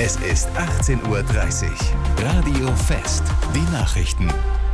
Es ist 18:30 Uhr. Radio Fest. Die Nachrichten.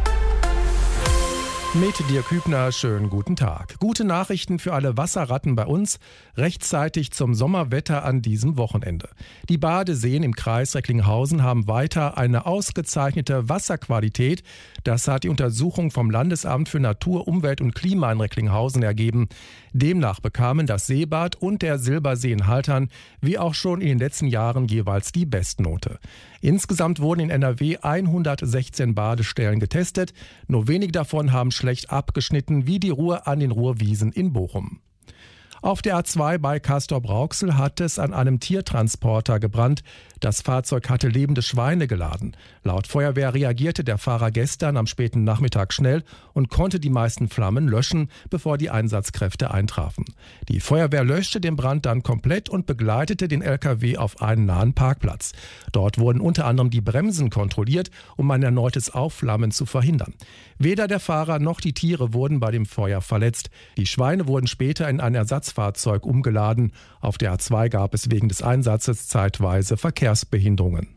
Mit Dirk Hübner, schönen guten Tag. Gute Nachrichten für alle Wasserratten bei uns, rechtzeitig zum Sommerwetter an diesem Wochenende. Die Badeseen im Kreis Recklinghausen haben weiter eine ausgezeichnete Wasserqualität. Das hat die Untersuchung vom Landesamt für Natur, Umwelt und Klima in Recklinghausen ergeben. Demnach bekamen das Seebad und der Silbersee in Haltern wie auch schon in den letzten Jahren jeweils die Bestnote. Insgesamt wurden in NRW 116 Badestellen getestet. Nur wenige davon haben schlecht abgeschnitten, wie die Ruhr an den Ruhrwiesen in Bochum. Auf der A2 bei Castrop-Rauxel hat es an einem Tiertransporter gebrannt. Das Fahrzeug hatte lebende Schweine geladen. Laut Feuerwehr reagierte der Fahrer gestern am späten Nachmittag schnell und konnte die meisten Flammen löschen, bevor die Einsatzkräfte eintrafen. Die Feuerwehr löschte den Brand dann komplett und begleitete den LKW auf einen nahen Parkplatz. Dort wurden unter anderem die Bremsen kontrolliert, um ein erneutes Aufflammen zu verhindern. Weder der Fahrer noch die Tiere wurden bei dem Feuer verletzt. Die Schweine wurden später in ein Ersatzfahrzeug umgeladen. Auf der A2 gab es wegen des Einsatzes zeitweise Verkehrsbehinderungen.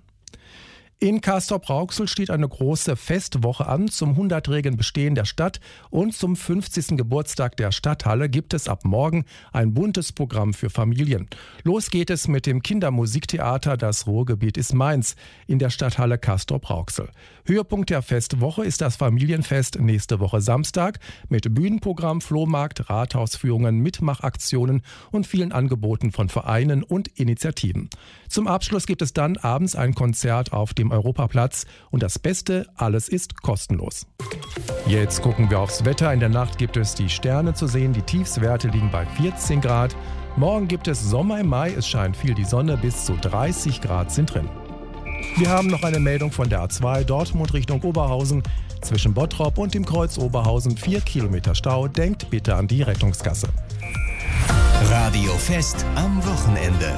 In Castrop-Rauxel steht eine große Festwoche an. Zum 100-jährigen Bestehen der Stadt und zum 50. Geburtstag der Stadthalle gibt es ab morgen ein buntes Programm für Familien. Los geht es mit dem Kindermusiktheater Das Ruhrgebiet ist meins in der Stadthalle Castrop-Rauxel. Höhepunkt der Festwoche ist das Familienfest nächste Woche Samstag mit Bühnenprogramm, Flohmarkt, Rathausführungen, Mitmachaktionen und vielen Angeboten von Vereinen und Initiativen. Zum Abschluss gibt es dann abends ein Konzert auf dem Europaplatz und das Beste, alles ist kostenlos. Jetzt gucken wir aufs Wetter. In der Nacht gibt es die Sterne zu sehen. Die Tiefstwerte liegen bei 14 Grad. Morgen gibt es Sommer im Mai. Es scheint viel die Sonne. Bis zu 30 Grad sind drin. Wir haben noch eine Meldung von der A2 Dortmund Richtung Oberhausen. Zwischen Bottrop und dem Kreuz Oberhausen 4 Kilometer Stau. Denkt bitte an die Rettungskasse. Radio Fest am Wochenende.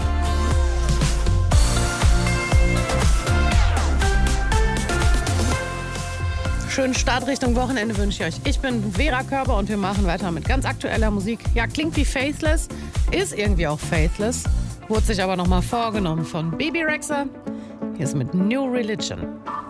Schönen Start Richtung Wochenende wünsche ich euch. Ich bin Vera Körber und wir machen weiter mit ganz aktueller Musik. Ja, klingt wie Faithless, ist irgendwie auch Faithless, wurde sich aber nochmal vorgenommen von Baby Rexha. Hier ist mit New Religion.